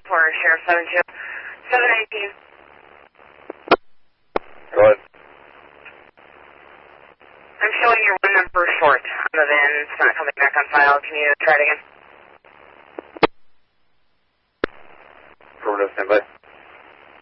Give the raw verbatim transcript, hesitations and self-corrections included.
for Sheriff seven two. seven nineteen. Go ahead. I'm showing your one number short on the van. It's not coming back on file. Can you try it again? Affirmative, stand by.